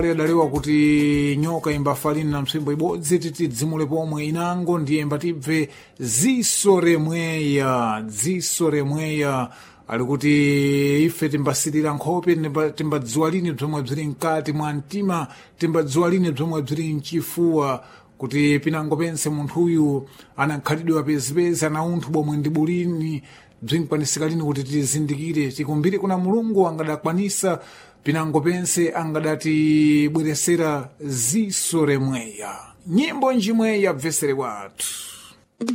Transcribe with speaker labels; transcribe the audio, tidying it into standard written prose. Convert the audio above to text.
Speaker 1: adalewa kuti nyoka imbafalini na msimbo ibodzi titi dzimule pomwe inango ndiye mbatibve dziso remweya ali kuti ife timbasirira nkhope timbadziwa lini bzomwe bziri mkati mwa mtima timbadziwa lini bzomwe bziri mchifuwa kuti pinango pense munthuyu anankhalidwe pezipezi ana unthu bomwe ndi bulini bzinkwanisika lini kuti tizindikire tikumbire kuna mulungu angadakwanisa pinango pense angadatibweresera ziso remweya nyimbo njimwe yabvesere wathu